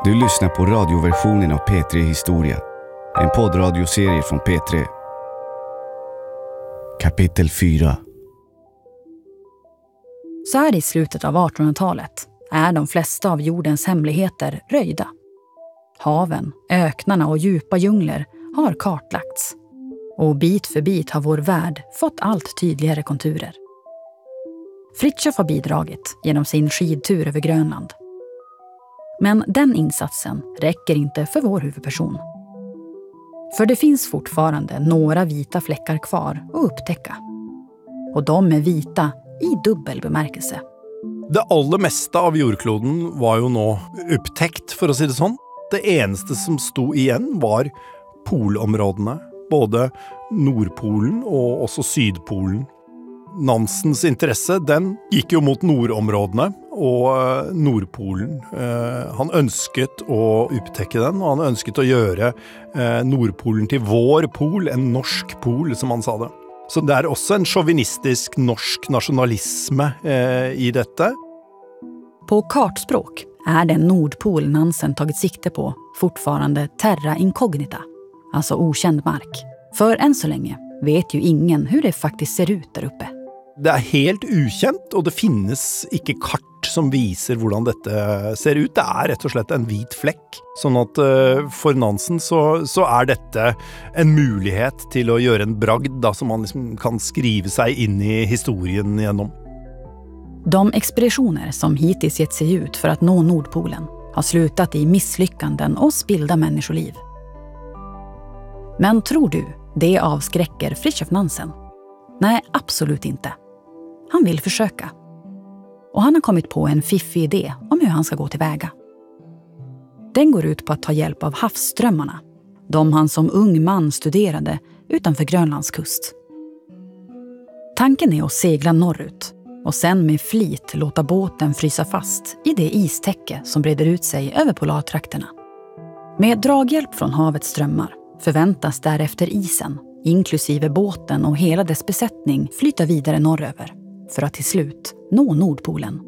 Du lyssnar på radioversionen av P3 Historia. En poddradioserie från P3. Kapitel 4. Så här i slutet av 1800-talet är de flesta av jordens hemligheter röjda. Haven, öknarna och djupa djungler har kartlagts. Och bit för bit har vår värld fått allt tydligare konturer. Fritiof har bidragit genom sin skidtur över Grönland. Men den insatsen räcker inte för vår huvudperson. För det finns fortfarande några vita fläckar kvar att upptäcka. Och de är vita i dubbel bemärkelse. Det allra mesta av jordkloden var ju nå upptäckt, för att säga det sån. Det eneste som stod igen var polområdena, både Nordpolen och också Sydpolen. Nansens intresse, den gick ju mot nordområdena och Nordpolen. Han önsket att upptäcka den, och han önsket att göra Nordpolen till vår pol, en norsk pol som han sa det. Så det är också en chauvinistisk norsk nationalism i detta. På kartspråk är den Nordpol Nansen tagit sikte på fortfarande terra incognita, alltså okänd mark. För än så länge vet ju ingen hur det faktiskt ser ut där uppe. Det är helt ukänt, och det finns inte kart som visar hur detta ser ut. Det är rätt och slett en vit fläck. Så att för Nansen så är detta en möjlighet till att göra en bragd då, som man liksom kan skriva sig in i historien igenom. De expeditioner som hittills gett sig ut för att nå Nordpolen har slutat i misslyckanden och spillda människoliv. Men tror du det avskräcker Fritiof Nansen? Nej, absolut inte. Han vill försöka. Och han har kommit på en fiffig idé om hur han ska gå tillväga. Den går ut på att ta hjälp av havsströmmarna, de han som ung man studerade utanför Grönlands kust. Tanken är att segla norrut och sen med flit låta båten frysa fast i det istäcke som breder ut sig över polartrakterna. Med draghjälp från havets strömmar förväntas därefter isen, inklusive båten och hela dess besättning, flytta vidare norröver för att till slut nå Nordpolen.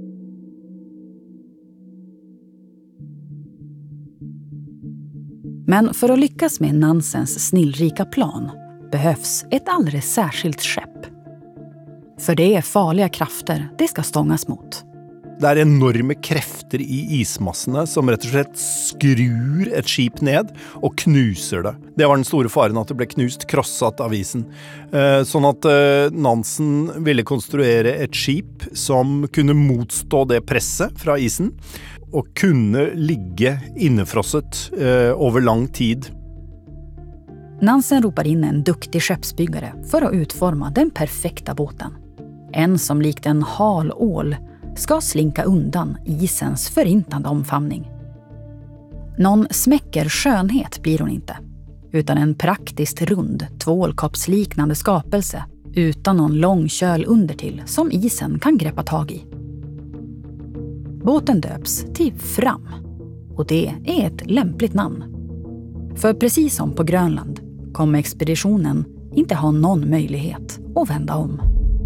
Men för att lyckas med Nansens snillrika plan behövs ett alldeles särskilt skepp. För det är farliga krafter det ska stångas mot. Det är enorma krafter i ismassorna som rätt och slett skrur ett skip ned och knuser det. Det var den stora faran, att det blev knust, krossat av isen. Så att Nansen ville konstruera ett skip som kunde motstå det presset från isen och kunde ligga innefrosset över lång tid. Nansen ropar in en duktig skeppsbyggare för att utforma den perfekta båten. En som likt en hal ål ska slinka undan isens förintande omfamning. Någon smäcker skönhet blir hon inte, utan en praktiskt rund, tvålkoppsliknande skapelse utan någon lång köl under till som isen kan greppa tag i. Båten döps till Fram, och det är ett lämpligt namn. För precis som på Grönland kommer expeditionen inte ha någon möjlighet att vända om.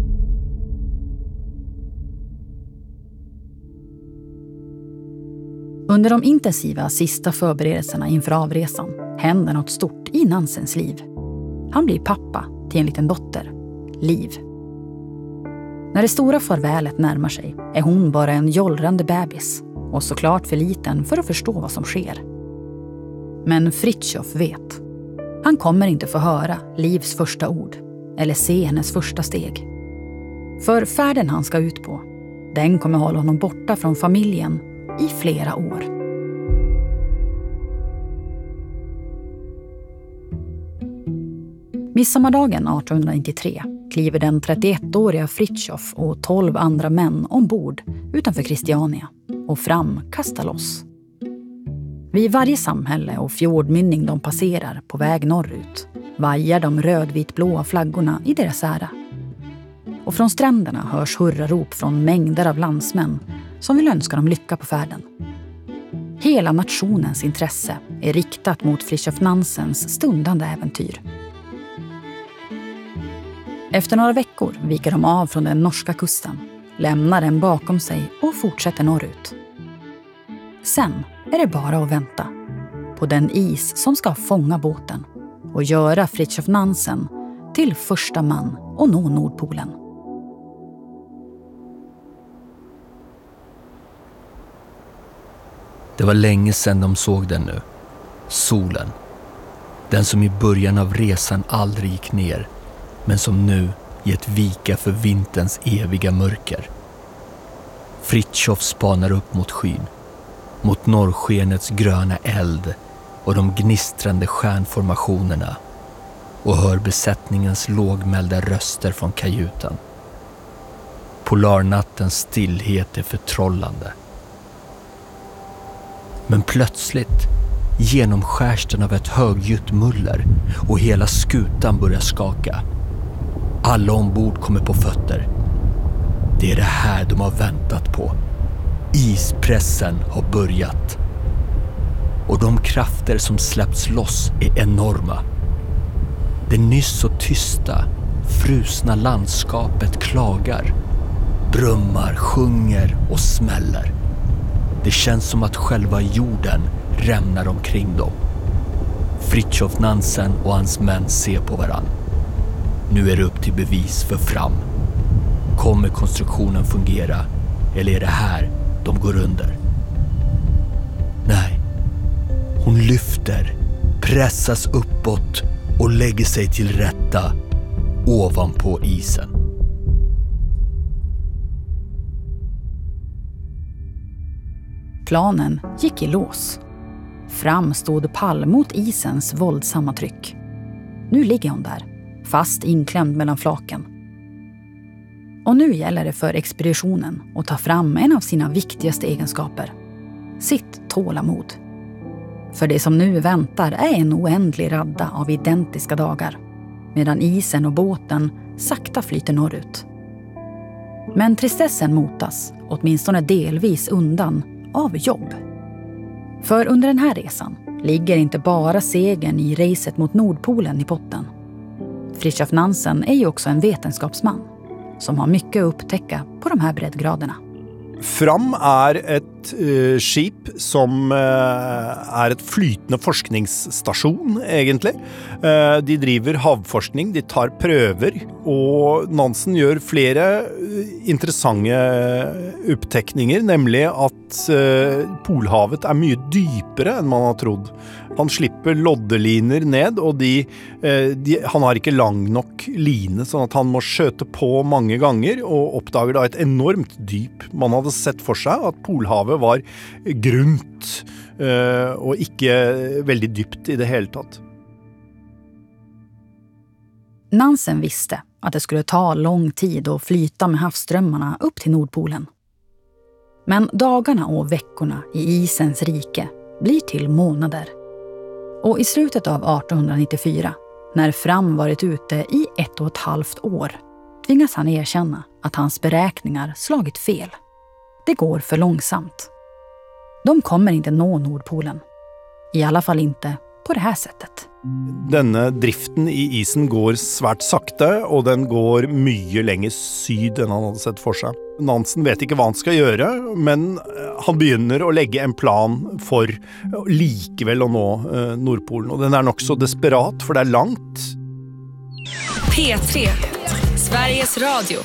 Under de intensiva sista förberedelserna inför avresan händer något stort i Nansens liv. Han blir pappa till en liten dotter, Liv. När det stora farvälet närmar sig är hon bara en jollrande bebis och såklart för liten för att förstå vad som sker. Men Fritiof vet. Han kommer inte få höra Livs första ord eller se hennes första steg. För färden han ska ut på, den kommer hålla honom borta från familjen i flera år. Midsommardagen 1893 kliver den 31-åriga Fritiof och 12 andra män ombord utanför Christiania och Fram kastar loss. Vid varje samhälle och fjordmynning de passerar på väg norrut vajar de rödvitblåa flaggorna i deras ära. Och från stränderna hörs hurrarop från mängder av landsmän som vill önska dem lycka på färden. Hela nationens intresse är riktat mot Fritiof Nansens stundande äventyr. Efter några veckor viker de av från den norska kusten, lämnar den bakom sig och fortsätter norrut. Sen är det bara att vänta på den is som ska fånga båten och göra Fridtjof Nansen till första man att nå Nordpolen. Det var länge sedan de såg den nu. Solen. Den som i början av resan aldrig gick ner, men som nu gett vika för vinterns eviga mörker. Fritjof spanar upp mot skyn, mot norrskenets gröna eld och de gnistrande stjärnformationerna, och hör besättningens lågmälda röster från kajutan. Polarnattens stillhet är förtrollande. Men plötsligt genomskärs den av ett högljutt muller och hela skutan börjar skaka. Alla ombord kommer på fötter. Det är det här de har väntat på. Ispressen har börjat. Och de krafter som släppts loss är enorma. Det nyss så tysta, frusna landskapet klagar, brummar, sjunger och smäller. Det känns som att själva jorden rämnar omkring dem. Fritjof Nansen och hans män ser på varann. Nu är det upp till bevis för Fram. Kommer konstruktionen fungera, eller är det här de går under? Nej, hon lyfter, pressas uppåt och lägger sig till rätta ovanpå isen. Planen gick i lås. Fram stod pall mot isens våldsamma tryck. Nu ligger hon där, fast inklämd mellan flaken. Och nu gäller det för expeditionen att ta fram en av sina viktigaste egenskaper. Sitt tålamod. För det som nu väntar är en oändlig radda av identiska dagar, medan isen och båten sakta flyter norrut. Men tristessen motas, åtminstone delvis, undan av jobb. För under den här resan ligger inte bara segern i racet mot Nordpolen i potten. Fritjof Nansen är ju också en vetenskapsman som har mycket att upptäcka på de här breddgraderna. Fram är ett skip som är ett flytende forskningsstation egentligen. De driver havforskning, de tar prøver, och Nansen gör flera intressanta upptäckningar, nämligen att Polhavet är mycket djupare än man har trott. Han slipper loddeliner ned, och han har inte lång nog line, så att han måste sköta på många gånger och uppdagar då ett enormt djup. Man hade sett för sig att Polhavet var grunt och inte väldigt djupt i det hela tatt. Nansen visste att det skulle ta lång tid att flyta med havsströmmarna upp till Nordpolen. Men dagarna och veckorna i isens rike blir till månader. Och i slutet av 1894, när Fram varit ute i 1,5 år, tvingas han erkänna att hans beräkningar slagit fel. Det går för långsamt. De kommer inte nå Nordpolen. I alla fall inte på det här sättet. Denna driften i isen går svärt sakta, och den går mycket längre syd än han hade sett för sig. Nansen vet inte vad han ska göra, men han börjar att lägga en plan för likeväl att nå Nordpolen. Och den är nog så desperat, för det är långt. P3, Sveriges Radio.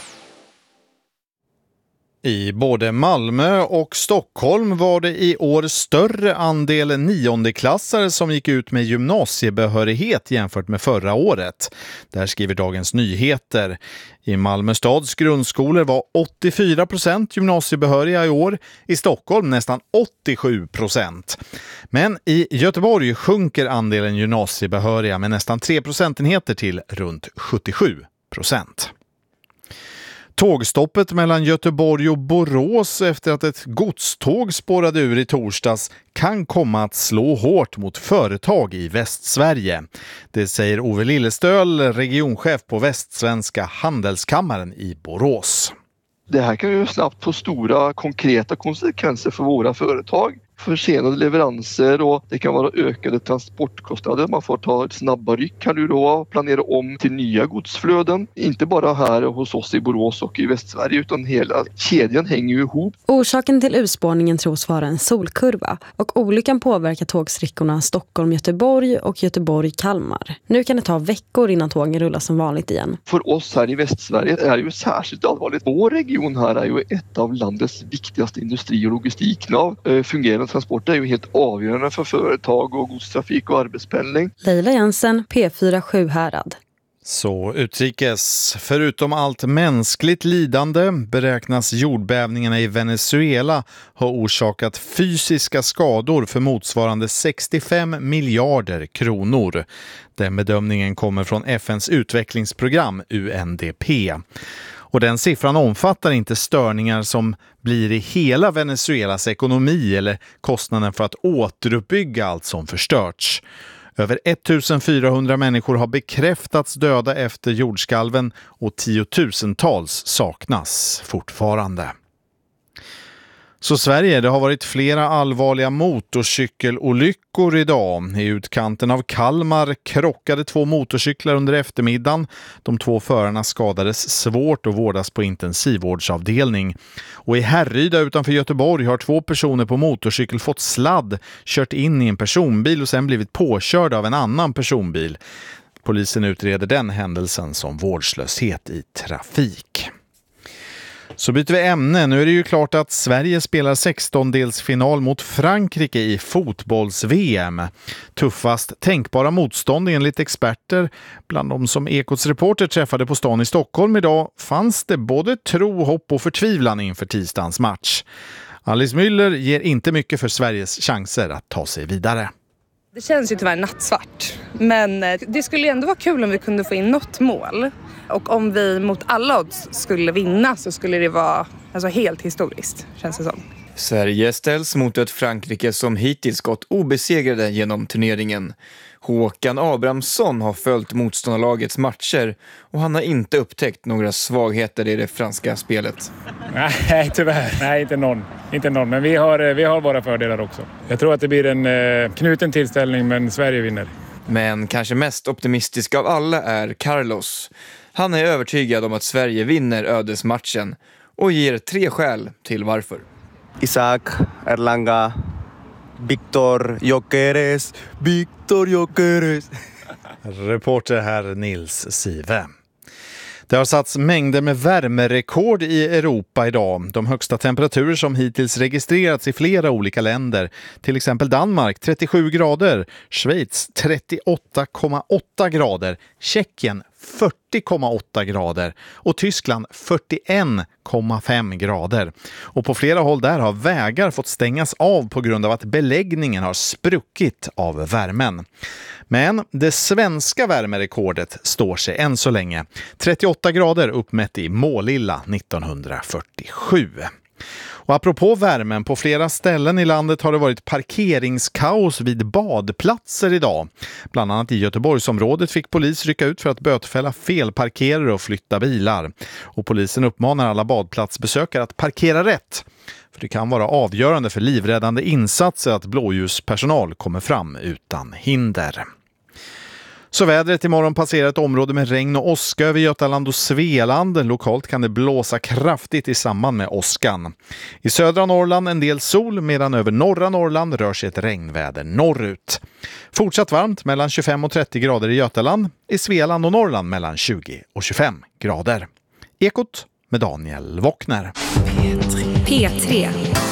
I både Malmö och Stockholm var det i år större andel 9:e-klassare som gick ut med gymnasiebehörighet jämfört med förra året. Där skriver Dagens Nyheter. I Malmö stads grundskolor var 84% gymnasiebehöriga i år. I Stockholm nästan 87%. Men i Göteborg sjunker andelen gymnasiebehöriga med nästan 3 procentenheter till runt 77%. Tågstoppet mellan Göteborg och Borås efter att ett godståg spårade ur i torsdags kan komma att slå hårt mot företag i Västsverige. Det säger Ove Lillestöl, regionchef på Västsvenska handelskammaren i Borås. Det här kan ju snabbt få stora konkreta konsekvenser för våra företag. försenade leveranser och det kan vara ökade transportkostnader. Man får ta ett snabba ryck här nu då och planera om till nya godsflöden. Inte bara här hos oss i Borås och i Västsverige utan hela kedjan hänger ju ihop. Orsaken till urspårningen tros vara en solkurva och olyckan påverkar tågsträckorna Stockholm-Göteborg och Göteborg-Kalmar. Nu kan det ta veckor innan tågen rullar som vanligt igen. För oss här i Västsverige är det ju särskilt allvarligt. Vår region här är ju ett av landets viktigaste industri- och logistiknav. Fungerande transporter är ju helt avgörande för företag och godstrafik och arbetspendling. Leila Jensen, P4 Sjuhärad. Så utrikes. Förutom allt mänskligt lidande beräknas jordbävningarna i Venezuela ha orsakat fysiska skador för motsvarande 65 miljarder kronor. Den bedömningen kommer från FNs utvecklingsprogram UNDP. Och den siffran omfattar inte störningar som blir i hela Venezuelas ekonomi eller kostnaden för att återuppbygga allt som förstörts. Över 1400 människor har bekräftats döda efter jordskalven och tiotusentals saknas fortfarande. Så Sverige, det har varit flera allvarliga motorcykelolyckor idag. I utkanten av Kalmar krockade 2 motorcyklar under eftermiddagen. De 2 förarna skadades svårt och vårdas på intensivvårdsavdelning. Och i Härryda utanför Göteborg har 2 personer på motorcykel fått sladd, kört in i en personbil och sen blivit påkörda av en annan personbil. Polisen utreder den händelsen som vårdslöshet i trafik. Så byter vi ämne. Nu är det ju klart att Sverige spelar 16-delsfinal mot Frankrike i fotbolls-VM. Tuffast tänkbara motstånd enligt experter. Bland de som Ekots reporter träffade på stan i Stockholm idag fanns det både tro, hopp och förtvivlan inför tisdagens match. Alice Müller ger inte mycket för Sveriges chanser att ta sig vidare. Det känns ju tyvärr nattsvart, men det skulle ändå vara kul om vi kunde få in något mål. Och om vi mot alla odds skulle vinna så skulle det vara helt historiskt, känns det som. Sverige ställs mot ett Frankrike som hittills gått obesegrade genom turneringen. Håkan Abrahamsson har följt motståndarlagets matcher och han har inte upptäckt några svagheter i det franska spelet. Nej, tyvärr. Nej, inte någon. Men vi har våra fördelar också. Jag tror att det blir en knuten tillställning, men Sverige vinner. Men kanske mest optimistisk av alla är Carlos. Han är övertygad om att Sverige vinner ödesmatchen och ger 3 skäl till varför. Isaac, Erlanga, Victor Gyökeres. Reporter här Nils Sive. Det har satts mängder med värmerekord i Europa idag. De högsta temperaturer som hittills registrerats i flera olika länder. Till exempel Danmark 37 grader, Schweiz 38,8 grader, Tjeckien 40,8 grader och Tyskland 41,5 grader. Och på flera håll där har vägar fått stängas av på grund av att beläggningen har spruckit av värmen. Men det svenska värmerekordet står sig än så länge. 38 grader uppmätt i Målilla 1947. Och apropå värmen, på flera ställen i landet har det varit parkeringskaos vid badplatser idag. Bland annat i Göteborgsområdet fick polis rycka ut för att bötfälla felparkerare och flytta bilar. Och polisen uppmanar alla badplatsbesökare att parkera rätt. För det kan vara avgörande för livräddande insatser att blåljuspersonal kommer fram utan hinder. Så vädret imorgon passerar ett område med regn och åska över Götaland och Svealand. Lokalt kan det blåsa kraftigt i samband med åskan. I södra Norrland en del sol, medan över norra Norrland rör sig ett regnväder norrut. Fortsatt varmt mellan 25 och 30 grader i Götaland. I Svealand och Norrland mellan 20 och 25 grader. Ekot med Daniel Wockner. P3.